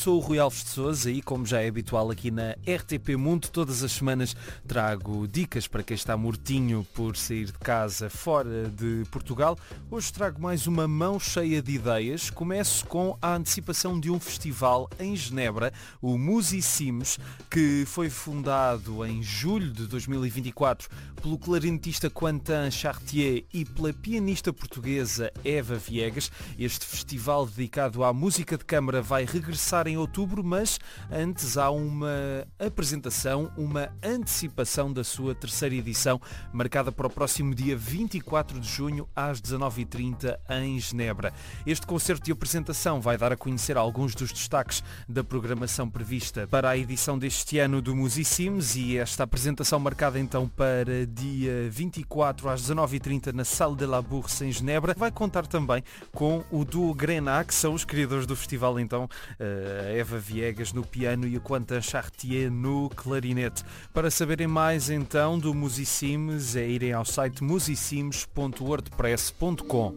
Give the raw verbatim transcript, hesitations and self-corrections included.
sou o Rui Alves de Sousa e, como já é habitual aqui na R T P Mundo, todas as semanas trago dicas para quem está mortinho por sair de casa fora de Portugal. Hoje trago mais uma mão cheia de ideias. Começo com a antecipação de um festival em Genebra, o Musicimes, que foi fundado em julho de dois mil e vinte e quatro pelo clarinetista Quentin Chartier e pela pianista portuguesa Eva Viegas. Este festival dedicado à música de câmara vai regressar em outubro, mas antes há uma apresentação, uma antecipação da sua terceira edição, marcada para o próximo dia vinte e quatro de junho às dezanove e trinta em Genebra. Este concerto de apresentação vai dar a conhecer alguns dos destaques da programação prevista para a edição deste ano do Musicimes, e esta apresentação marcada então para dia vinte e quatro às dezanove e trinta na Salle de la Bourse em Genebra vai contar também com o duo Grenat, que são os criadores do festival, então a Eva Viegas no piano e o Quentin Chartier no clarinete. Para saberem mais então do Musicimes é irem ao site musicimes ponto wordpress ponto com.